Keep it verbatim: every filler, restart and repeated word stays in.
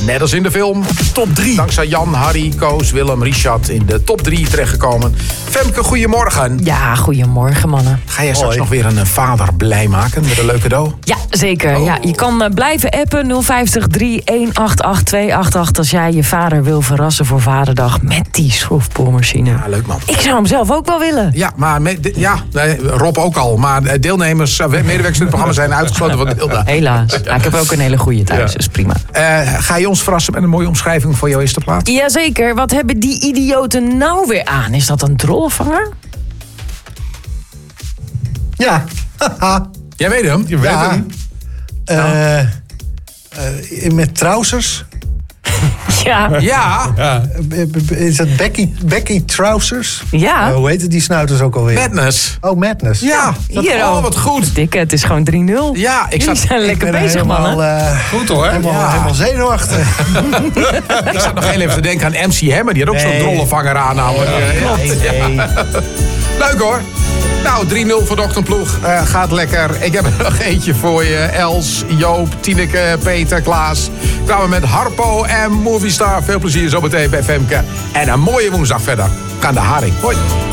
net als in de film. Top drie. Dankzij Jan, Harry, Koos, Willem, Richard in de top drie terechtgekomen. Femke, goedemorgen. Ja, goedemorgen mannen. Ga jij straks Hoi. nog weer een vader blij maken met een leuk cadeau? Ja, zeker. Oh. Ja, je kan uh, blijven appen nul vijftig drie een acht acht twee acht acht als jij je vader wil verrassen voor Vaderdag met die schroefboormachine. Ja, leuk man. Ik zou hem zelf ook wel willen. Ja, maar me, de- ja, nee, Rob ook al. Maar deelnemers, uh, medewerkers in het programma zijn uitgesloten van deel. Helaas. Ja, ik heb ook een hele goede thuis, Ja. dus prima. Uh, ga je ons verrassen met een mooie omschrijving voor jouw eerste plaats? Jazeker, wat hebben die idioten nou weer aan? Is dat een drolvanger? Ja. Jij weet hem? Je weet Ja. hem. Eh, eh, met trousers. Ja. Ja, Eh, Is dat Becky, Becky Trousers? Ja. Eh, hoe heet het die snuiters ook alweer? Madness. Oh, Madness. Ja, Hier oh, ook. wat goed. Dikke, het is gewoon drie nul. Ja, ik Jullie zat, zijn Ik lekker ben bezig, helemaal, mannen. eh, goed hoor. helemaal, Ja. helemaal zenuwachtig. Ik zat nog heel even te denken aan M C Hammer. Die had ook zo'n Nee. drollenvanger aan. namelijk. Ja. Nee, nee. Leuk hoor. Nou, drie nul voor de ochtendploeg. Uh, gaat lekker. Ik heb er nog eentje voor je. Els, Joop, Tineke, Peter, Klaas. Kwamen met Harpo en Movistar. Veel plezier zometeen bij Femke. En een mooie woensdag verder. Gaan de Haring. Hoi.